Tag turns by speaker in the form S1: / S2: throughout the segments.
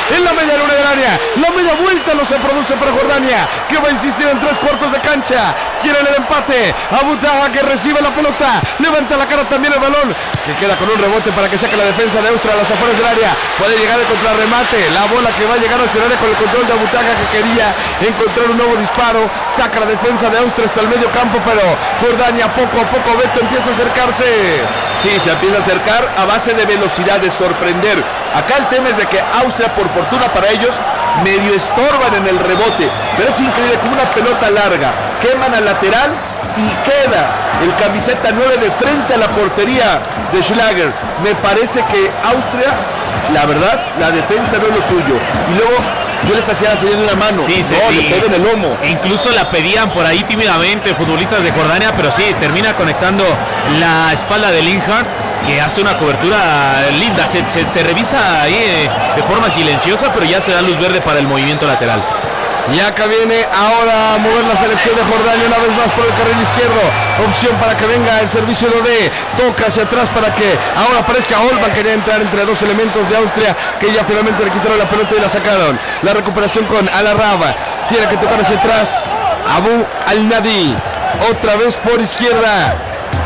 S1: en la media luna del área. La media vuelta no se produce para Jordania, que va a insistir en 3/4 de cancha. Quieren el empate. Abu Taha, que recibe la pelota, levanta la cara también el balón, que queda con un rebote para que saque la defensa de Austria a las afueras del área. Puede llegar el contrarremate, la bola que va a llegar hacia el área con el control de Abu Taha, que quería encontrar un nuevo disparo. Saca la defensa de Austria hasta el medio campo, pero Jordania poco a poco, Beto, empieza a acercarse.
S2: Sí, se empieza a acercar a base de velocidad, de sorprender. Acá el tema es de que Austria, por fortuna para ellos, medio estorban en el rebote, pero es increíble, como una pelota larga, queman al lateral y queda el camiseta 9 de frente a la portería de Schlager. Me parece que Austria, la verdad, la defensa no es lo suyo. Y luego yo les hacía la señal de una mano,
S3: sí,
S2: le pega en el lomo.
S3: Incluso la pedían por ahí tímidamente futbolistas de Jordania, pero sí, termina conectando la espalda de Linhart, que hace una cobertura linda. Se revisa ahí de forma silenciosa, pero ya se da luz verde para el movimiento lateral.
S1: Y acá viene ahora a mover la selección de Jordania una vez más por el carril izquierdo. Opción para que venga el servicio de Ode. Toca hacia atrás para que ahora aparezca Olban. Quería entrar entre dos elementos de Austria, que ya finalmente le quitaron la pelota y la sacaron. La recuperación con Al-Arab. Tiene que tocar hacia atrás Abu Al-Nadi. Otra vez por izquierda.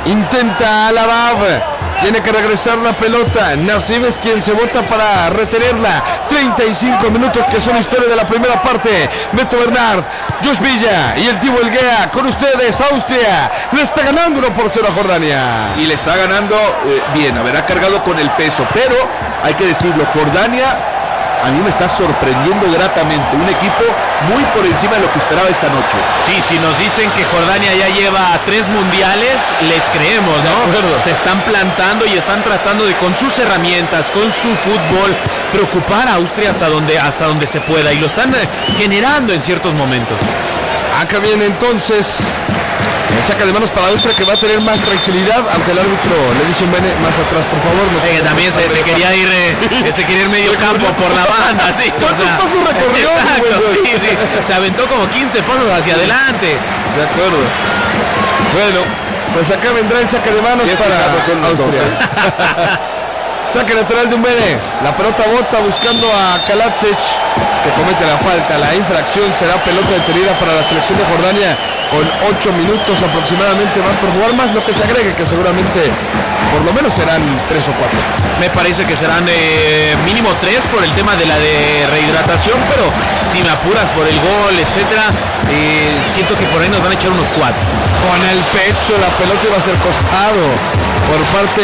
S1: Intenta Al-Arab. Tiene que regresar la pelota. Nassib es quien se bota para retenerla. 35 minutos que son historia de la primera parte. Beto Bernard, Josh Villa y el Tibo Elguea con ustedes. Austria le está ganando 1-0 a Jordania.
S2: Y le está ganando bien, habrá cargado con el peso, pero hay que decirlo, Jordania a mí me está sorprendiendo gratamente. Un equipo muy por encima de lo que esperaba esta noche.
S3: Sí, si nos dicen que Jordania ya lleva 3 mundiales, les creemos, ¿no? Se están plantando y están tratando de, con sus herramientas, con su fútbol, preocupar a Austria hasta donde se pueda, y lo están generando en ciertos momentos.
S1: Acá viene entonces el saca de manos para Austria, que va a tener más tranquilidad, aunque el árbitro le dice un bene más atrás, por favor. No
S3: también se quería ir medio campo por la banda, sí.
S1: ¿Cuántos pasos recorrió?
S3: Sí. Se aventó como 15 pasos hacia adelante.
S1: De acuerdo. Bueno, pues acá vendrá el saque de manos para Austria. Saque lateral de un bene. La pelota bota buscando a Kalacic, que comete la falta. La infracción será pelota detenida para la selección de Jordania, con 8 minutos aproximadamente más por jugar, más lo que se agregue, que seguramente por lo menos serán 3 o 4.
S3: Me parece que serán mínimo 3 por el tema de la de rehidratación, pero si me apuras por el gol, etcétera, siento que por ahí nos van a echar unos 4.
S1: Con el pecho, la pelota iba a ser costado por parte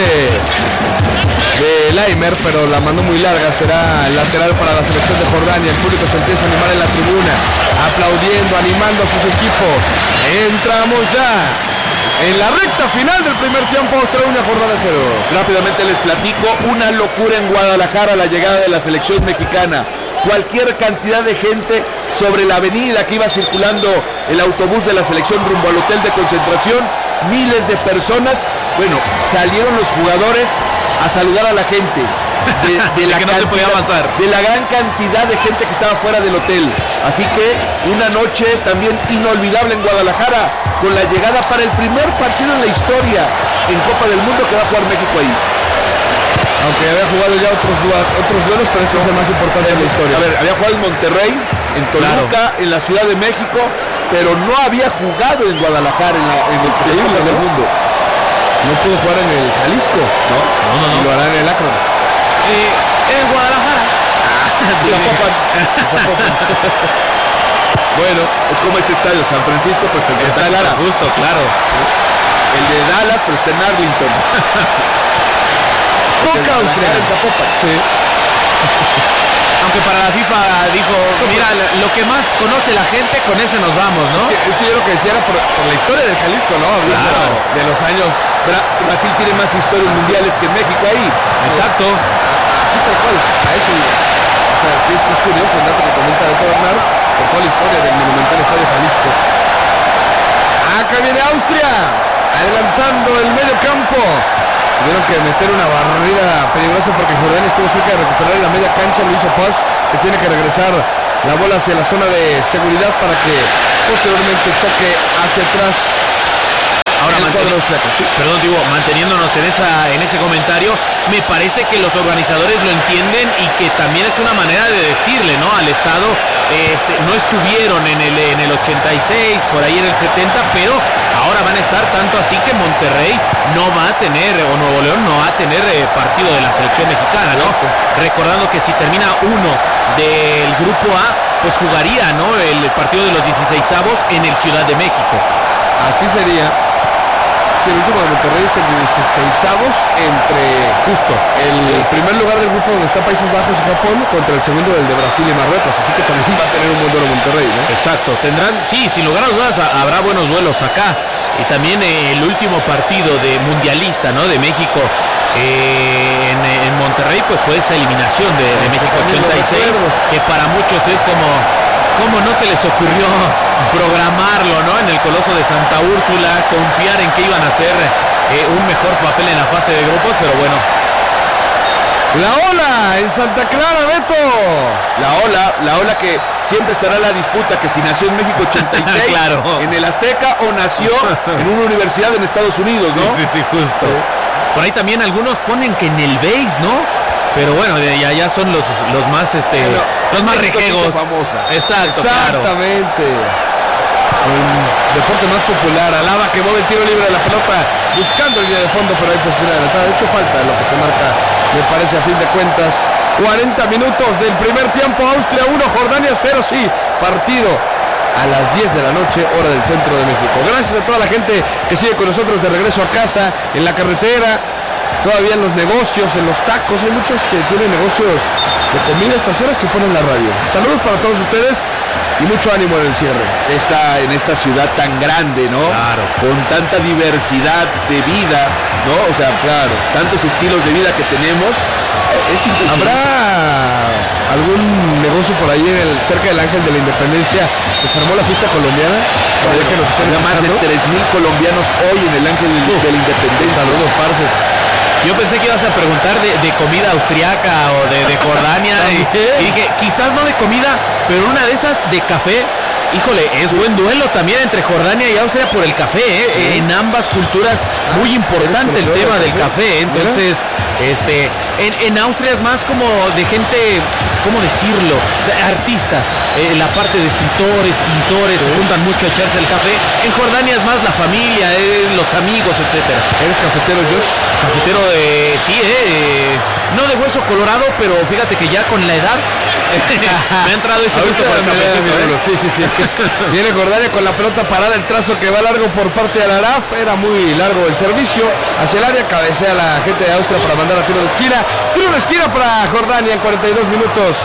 S1: de Laimer, pero la mandó muy larga. Será lateral para la selección de Jordania. El público se empieza a animar en la tribuna, aplaudiendo, animando a sus equipos. Entramos ya en la recta final del primer tiempo. Austria 1, Jordania 0.
S2: Rápidamente les platico, una locura en Guadalajara la llegada de la selección mexicana. Cualquier cantidad de gente sobre la avenida que iba circulando el autobús de la selección rumbo al hotel de concentración, miles de personas. Bueno, salieron los jugadores a saludar a la gente de la
S3: que no se podía avanzar,
S2: de la gran cantidad de gente que estaba fuera del hotel. Así que una noche también inolvidable en Guadalajara, con la llegada para el primer partido en la historia en Copa del Mundo que va a jugar México ahí.
S1: Aunque había jugado ya otros duelos, pero este es el más importante de la historia.
S2: A ver, había jugado en Monterrey, en Toluca, en la Ciudad de México, pero no había jugado en Guadalajara en el Copa del Mundo.
S1: No pudo jugar en el Jalisco, ¿no?
S3: No.
S1: Lo hará en el Akron.
S3: En Guadalajara.
S2: Sí. Bueno, es como este estadio, San Francisco, pues
S3: está justo, claro.
S2: Sí. El de Dallas, pero está en Arlington.
S1: Toca Austria
S2: en Zapopan.
S1: Sí.
S3: Aunque para la FIFA dijo, mira, lo que más conoce la gente, con ese nos vamos, ¿no?
S1: Es que yo lo que decía era por la historia del Jalisco, ¿no?
S3: Claro.
S1: De los años.
S2: Brasil tiene más historias mundiales que México ahí.
S3: Exacto.
S1: Sí, tal cual. A eso. O sea, sí, es curioso el dato que comenta Beto Bernard por toda la historia del monumental Estadio Jalisco. Acá viene Austria, adelantando el medio campo. Tuvieron que meter una barrida peligrosa porque Jordania estuvo cerca de recuperar en la media cancha. Lo hizo Paz, que tiene que regresar la bola hacia la zona de seguridad para que posteriormente toque hacia atrás
S3: Ahora, perdón, digo, manteniéndonos en ese comentario, me parece que los organizadores lo entienden y que también es una manera de decirle, ¿no?, al Estado, no estuvieron en el 86, por ahí en el 70, pero ahora van a estar, tanto así que Monterrey no va a tener, o Nuevo León no va a tener partido de la selección mexicana, ¿no? Recordando que si termina uno del grupo A, pues jugaría, ¿no?, el partido de los 16avos en el Ciudad de México.
S1: Así sería. Sí, el último de Monterrey es el 16avos entre justo el primer lugar del grupo donde está Países Bajos y Japón contra el segundo del de Brasil y Marruecos, así que también va a tener un buen duelo Monterrey, ¿no?
S3: Exacto, tendrán, sí, sin lugar a dudas habrá buenos duelos acá. Y también el último partido de mundialista, ¿no?, de México en Monterrey, pues fue esa eliminación de México 86, que para muchos es como no se les ocurrió programarlo, ¿no?, en el Coloso de Santa Úrsula, confiar en que iban a hacer un mejor papel en la fase de grupos, pero bueno.
S1: La ola en Santa Clara, Beto.
S2: La ola que siempre estará en la disputa, que si nació en México 86,
S3: claro,
S2: en el Azteca, o nació en una universidad en Estados Unidos, ¿no?
S3: Sí, justo. Por ahí también algunos ponen que en el BASE, ¿no? Pero bueno, ya son los más los más rejegos.
S1: Exactamente. El deporte más popular. Alaba que mueve el tiro libre de la pelota buscando el día de fondo, pero hay posibilidad de adelantada. De hecho, falta lo que se marca, me parece, a fin de cuentas. 40 minutos del primer tiempo. Austria 1, Jordania 0. Sí, partido a las 10 de la noche, hora del centro de México. Gracias a toda la gente que sigue con nosotros de regreso a casa, en la carretera, todavía en los negocios, en los tacos. Hay muchos que tienen negocios de comida a estas horas que ponen la radio. Saludos para todos ustedes y mucho ánimo en el cierre.
S2: En esta ciudad tan grande, ¿no?
S3: Claro.
S2: Con tanta diversidad de vida, ¿no? O sea, claro, tantos estilos de vida que tenemos. Es impresionante.
S1: ¿Habrá algún negocio por ahí cerca del Ángel de la Independencia que se armó la fiesta colombiana?
S2: Había más de 3,000 colombianos hoy en el Ángel de la Independencia.
S1: Saludos, parce.
S3: Yo pensé que ibas a preguntar de comida austriaca o de Jordania y dije, quizás no de comida, pero una de esas de café. Híjole, es buen duelo también entre Jordania y Austria por el café, ¿eh? Sí. En ambas culturas muy importante el tema del café. Entonces, en Austria es más como de gente, ¿cómo decirlo?, de artistas, la parte de escritores, pintores, se juntan mucho a echarse el café. En Jordania es más la familia, los amigos, etcétera.
S1: ¿Eres cafetero, Josh?
S3: Cafetero no de hueso colorado, pero fíjate que ya con la edad me ha entrado ese gusto por el cafecito.
S1: Sí. Viene Jordania con la pelota parada, el trazo que va largo por parte de Alaraf, era muy largo el servicio hacia el área, cabecea la gente de Austria para mandar a tiro de esquina para Jordania en 42 minutos,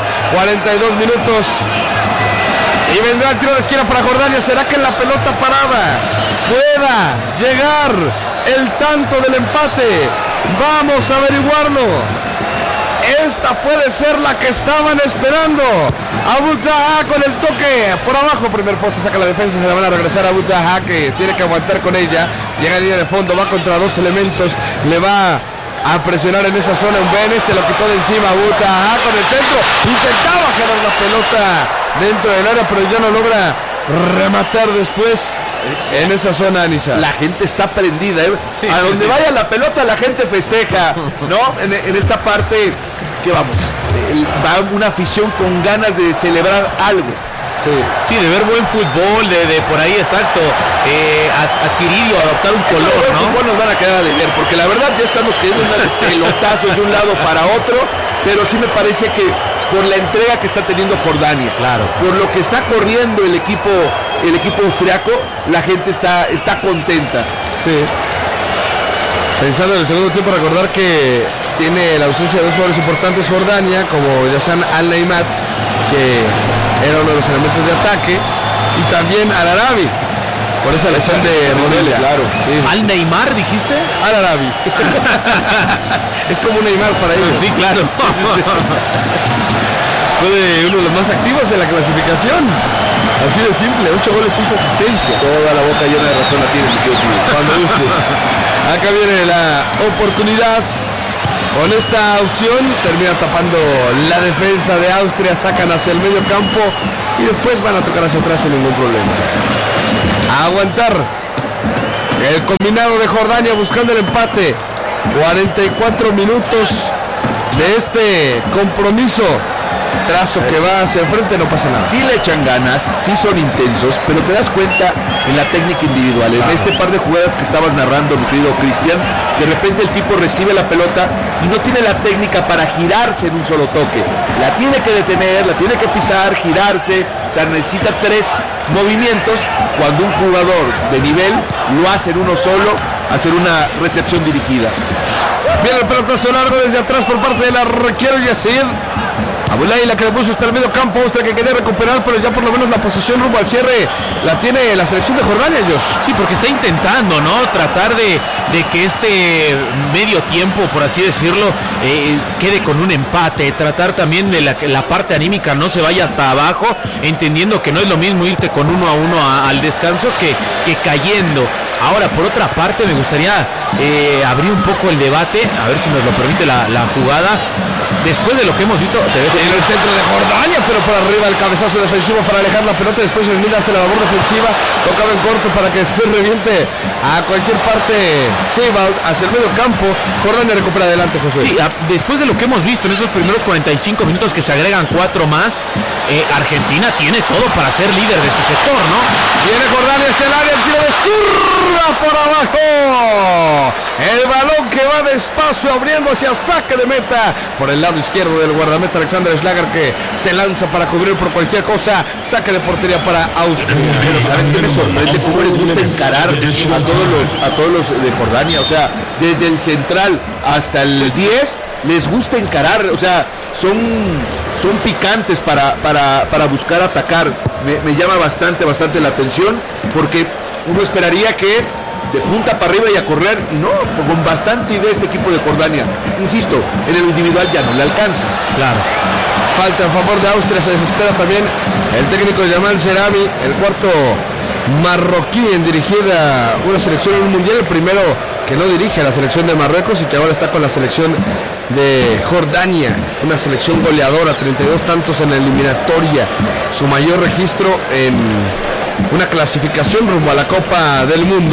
S1: y vendrá el tiro de esquina para Jordania. ¿Será que en la pelota parada pueda llegar el tanto del empate? Vamos a averiguarlo. Esta puede ser la que estaban esperando. Abu Taha con el toque por abajo, primer poste, saca la defensa, se la van a regresar a Abu Taha, que tiene que aguantar con ella. Llega a línea de fondo, va contra dos elementos, le va a presionar en esa zona un Vélez, se lo quitó de encima Abu Taha con el centro, intentaba jalar la pelota dentro del área, pero ya no logra rematar después en esa zona, Anisa.
S2: La gente está prendida, ¿eh? Sí, a donde vaya la pelota la gente festeja, ¿no? En esta parte, ¿qué vamos? Va una afición con ganas de celebrar algo.
S3: Sí, de ver buen fútbol, de por ahí, exacto, adquirir o adoptar un color, ¿no?
S2: Fútbol nos van a quedar a deber, porque la verdad ya estamos quedando pelotazos de un lado para otro, pero sí me parece que por la entrega que está teniendo Jordania,
S3: claro,
S2: por lo que está corriendo el equipo austriaco, la gente está contenta.
S1: Sí. Pensando en el segundo tiempo, recordar que tiene la ausencia de dos jugadores importantes Jordania, como Yassan Al-Naimat, que era uno de los elementos de ataque, y también Al-Arabi, por esa lesión de Rodelia.
S2: Claro.
S1: Sí.
S3: ¿Al-Neymar dijiste?
S1: Al-Arabi. Es como un Neymar para ellos.
S3: Sí, claro.
S1: Fue de uno de los más activos de la clasificación. Así de simple, 8 goles, 6 asistencias.
S2: Toda la boca llena de razón la tiene mi tío.
S1: Cuando gustes. Acá viene la oportunidad. Con esta opción termina tapando la defensa de Austria, sacan hacia el medio campo y después van a tocar hacia atrás sin ningún problema. A aguantar. El combinado de Jordania buscando el empate. 44 minutos de este compromiso. Trazo que va hacia el frente, no pasa nada.
S2: Sí le echan ganas, sí son intensos, pero te das cuenta en la técnica individual. En este par de jugadas que estabas narrando, mi querido Cristian, de repente el tipo recibe la pelota y no tiene la técnica para girarse en un solo toque. La tiene que detener, la tiene que pisar, girarse. O sea, necesita 3 movimientos. Cuando un jugador de nivel lo hace en uno solo, hacer una recepción dirigida.
S1: Viene el pelotazo largo desde atrás por parte del arquero Yacid. Abulay, la que le puso hasta el medio campo, usted que quería recuperar, pero ya por lo menos la posesión rumbo al cierre la tiene la selección de Jordania, Josh.
S3: Sí, porque está intentando, ¿no? Tratar de que este medio tiempo, por así decirlo, quede con un empate, tratar también de la parte anímica no se vaya hasta abajo, entendiendo que no es lo mismo irte con 1-1 al descanso que cayendo. Ahora, por otra parte, me gustaría abrir un poco el debate, a ver si nos lo permite la jugada. Después de lo que hemos visto,
S1: en el centro de Jordania, pero por arriba el cabezazo defensivo para alejar la pelota. Después el Mila hace la labor defensiva, tocaba en corto para que después reviente a cualquier parte. Sí, va hacia el medio campo. Jordania recupera adelante, José.
S3: Sí, después de lo que hemos visto en esos primeros 45 minutos, que se agregan 4 más, Argentina tiene todo para ser líder de su sector, ¿no?
S1: Viene Jordania hacia el área, el tiro de zurda por abajo. El balón que va despacio abriendo hacia saque de meta por el lado izquierdo del guardameta Alexander Schlager, que se lanza para cubrir por cualquier cosa. Saque de portería para Austria.
S2: Pero ¿sabes qué me sorprende? ¿Cómo les gusta encarar a todos los de Jordania? O sea, desde el central hasta el 10 les gusta encarar. O sea, son picantes para buscar atacar. Me llama bastante la atención, porque uno esperaría que es de punta para arriba y a correr, y no, con bastante idea este equipo de Jordania. Insisto, en el individual ya no le alcanza.
S1: Claro. Falta a favor de Austria, se desespera también el técnico Jamal Serami, el cuarto marroquí en dirigir a una selección en un mundial, el primero que no dirige a la selección de Marruecos y que ahora está con la selección de Jordania, una selección goleadora, 32 tantos en la eliminatoria, su mayor registro en una clasificación rumbo a la Copa del Mundo,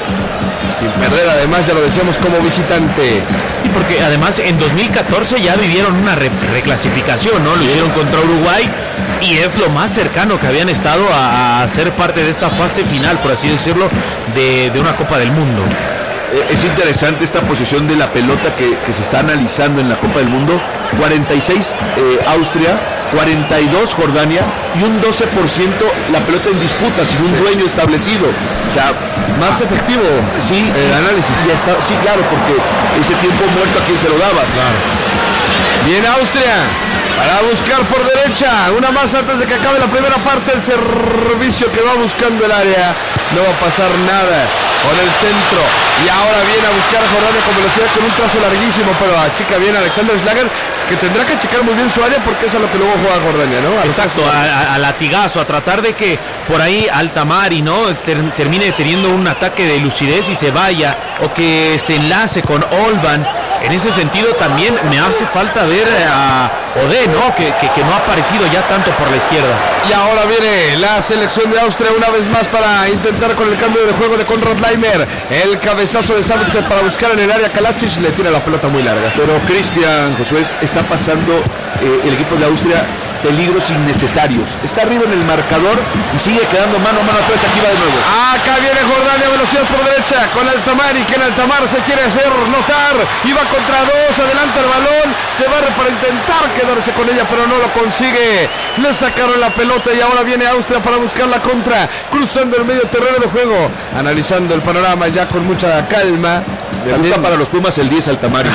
S1: sin perder además, ya lo decíamos, como visitante.
S3: Y porque además en 2014 ya vivieron una reclasificación, ¿no? Lo hicieron contra Uruguay y es lo más cercano que habían estado a ser parte de esta fase final, por así decirlo, de una Copa del Mundo.
S2: Es interesante esta posición de la pelota que se está analizando en la Copa del Mundo. 46 Austria, 42 Jordania y un 12% la pelota en disputa, sin un dueño establecido. O sea,
S1: más efectivo,
S2: sí,
S1: el análisis.
S2: Ya está, sí, claro, porque ese tiempo muerto a quién se lo dabas.
S1: Claro. Viene Austria para buscar por derecha, una más antes de que acabe la primera parte. El servicio que va buscando el área, no va a pasar nada con el centro, y ahora viene a buscar a Jordania con velocidad, con un trazo larguísimo, pero achica bien Alexander Schlager, que tendrá que achicar muy bien su área, porque es a lo que luego juega Jordania, ¿no?
S3: Exacto, a latigazo, a tratar de que por ahí Altamari, ¿no? Termine teniendo un ataque de lucidez y se vaya, o que se enlace con Olban. En ese sentido también me hace falta ver a Odé, ¿no? Que no ha aparecido ya tanto por la izquierda.
S1: Y ahora viene la selección de Austria una vez más para intentar con el cambio de juego de Konrad Laimer. El cabezazo de Sabitzer para buscar en el área. Kalacic le tira la pelota muy larga.
S2: Pero Cristian, Josué, está pasando el equipo de Austria peligros innecesarios. Está arriba en el marcador y sigue quedando mano a mano. Todo esto aquí va de nuevo.
S1: Acá viene Jordania, velocidad por derecha con Altamari, que el Altamar se quiere hacer notar y va contra 2, adelanta el balón, se barre para intentar quedarse con ella, pero no lo consigue. Le sacaron la pelota y ahora viene Austria para buscar la contra, cruzando el medio terreno de juego, analizando el panorama ya con mucha calma.
S2: Le gusta para los Pumas el 10 Altamari.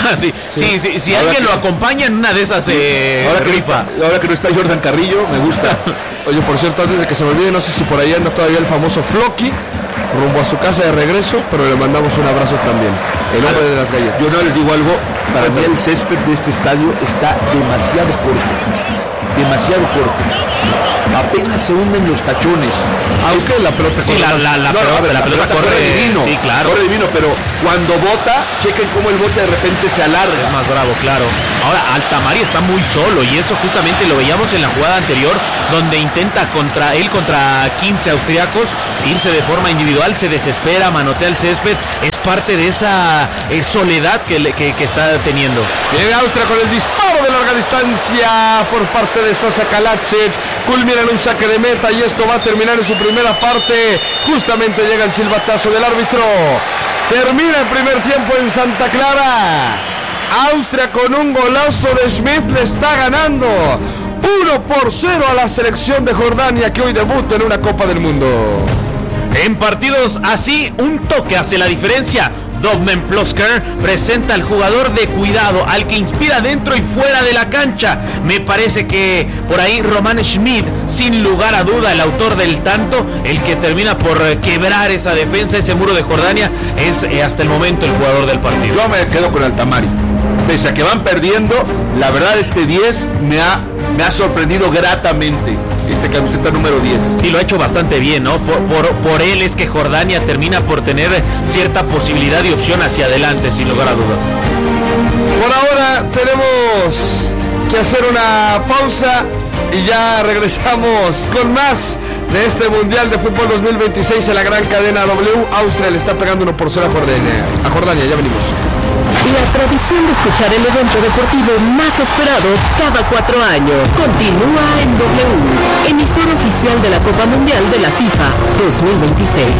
S3: Si alguien lo acompaña en una de esas
S2: ahora que no está Jordan Carrillo, me gusta.
S1: Oye, por cierto, antes de que se me olvide, no sé si por ahí anda todavía el famoso Floki, rumbo a su casa de regreso, pero le mandamos un abrazo también, el hombre de las galletas.
S2: Yo no les digo algo, para mí el césped de este estadio está demasiado corto. apenas se hunden los tachones.
S1: Es que la pelota
S3: sí, la pelota corre
S2: divino,
S3: sí, claro.
S2: corre divino, pero cuando bota, chequen cómo el bote de repente se alarga.
S3: Es más bravo, claro. Ahora, Altamari está muy solo y eso justamente lo veíamos en la jugada anterior, donde intenta contra 15 austriacos irse de forma individual, se desespera, manotea el césped, es parte de esa soledad que está teniendo.
S1: Llega Austria con el disparo de larga distancia por parte de Sasa Kalajdzic, culmina en un saque de meta y esto va a terminar en su primera parte. Justamente llega el silbatazo del árbitro. Termina el primer tiempo en Santa Clara. Austria con un golazo de Schmidt le está ganando 1-0 a la selección de Jordania, que hoy debuta en una Copa del Mundo.
S3: En partidos así, un toque hace la diferencia. Dogmen Plosker presenta al jugador de cuidado, al que inspira dentro y fuera de la cancha. Me parece que por ahí Roman Schmidt, sin lugar a duda, el autor del tanto, el que termina por quebrar esa defensa, ese muro de Jordania, es hasta el momento el jugador del partido.
S2: Yo me quedo con Altamari. Pese a que van perdiendo, la verdad este 10 me ha sorprendido gratamente. Este camiseta número 10.
S3: Sí, lo ha hecho bastante bien, ¿no? Por él es que Jordania termina por tener cierta posibilidad y opción hacia adelante, sin lugar a duda.
S1: Por ahora tenemos que hacer una pausa y ya regresamos con más de este Mundial de Fútbol 2026 en la gran cadena W. Austria le está pegando 1-0 a Jordania, ya venimos.
S4: La tradición de escuchar el evento deportivo más esperado cada 4 años continúa en W, emisora oficial de la Copa Mundial de la FIFA 2026.